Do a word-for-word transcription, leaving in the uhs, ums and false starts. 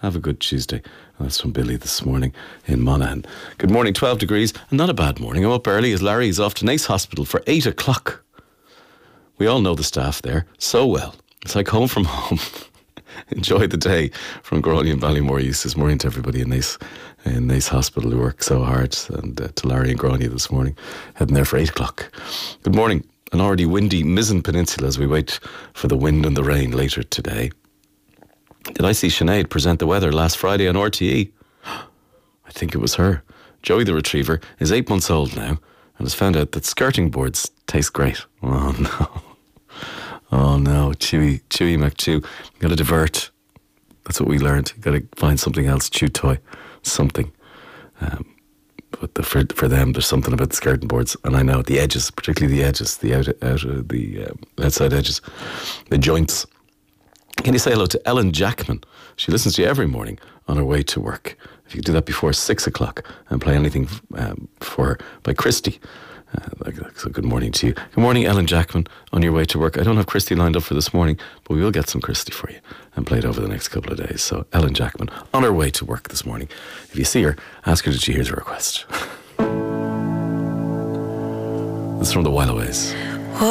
Have a good Tuesday. And that's from Billy this morning in Monaghan. Good morning, twelve degrees, and not a bad morning. I'm up early as Larry is off to Nace Hospital for eight o'clock. We all know the staff there so well. It's like home from home. Enjoy the day from Gráinne and Ballymore East this morning to everybody in Nace, in Nace Hospital who worked so hard, and uh, to Larry and Gráinne this morning, heading there for eight o'clock. Good morning. An already windy Mizen Peninsula as we wait for the wind and the rain later today. Did I see Sinead present the weather last Friday on R T E? I think it was her. Joey the Retriever is eight months old now and has found out that skirting boards taste great. Oh no. Oh no, Chewy, Chewy McChew. Got to divert. That's what we learned. Got to find something else. Chew toy. Something. Um, but the, for, for them, there's something about the skirting boards. And I know the edges, particularly the edges, the out, out of the um, outside edges, the joints. Can you say hello to Ellen Jackman? She listens to you every morning on her way to work. If you could do that before six o'clock and play anything um, for her by Christy. Uh, so good morning to you. Good morning, Ellen Jackman, on your way to work. I don't have Christy lined up for this morning, but we will get some Christy for you and play it over the next couple of days. So Ellen Jackman, on her way to work this morning. If you see her, ask her that she hears a request. This is from the While Aways.